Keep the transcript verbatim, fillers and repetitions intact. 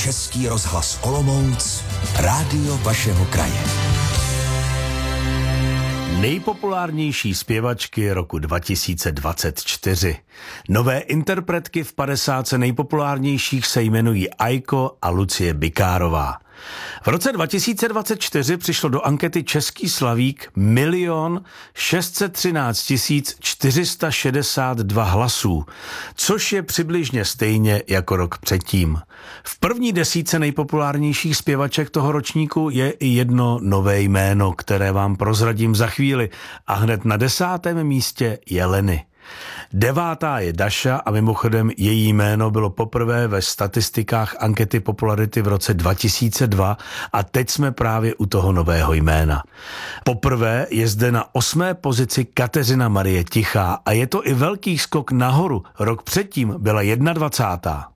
Český rozhlas Olomouc, rádio vašeho kraje. Nejpopulárnější zpěvačky roku dva tisíce dvacet čtyři. Nové interpretky v padesátce nejpopulárnějších se jmenují Aiko a Lucie Bikárová. V roce dva tisíce dvacet čtyři přišlo do ankety Český slavík milion šest set třináct tisíc čtyři sta šedesát dva hlasů, což je přibližně stejně jako rok předtím. V první desítce nejpopulárnějších zpěvaček toho ročníku je i jedno nové jméno, které vám prozradím za chvíli, a hned na desátém místě je Leny. Devátá je Daša a mimochodem její jméno bylo poprvé ve statistikách ankety popularity v roce dva tisíce dva a teď jsme právě u toho nového jména. Poprvé je zde na osmé pozici Kateřina Marie Tichá a je to i velký skok nahoru. Rok předtím byla dvacátá první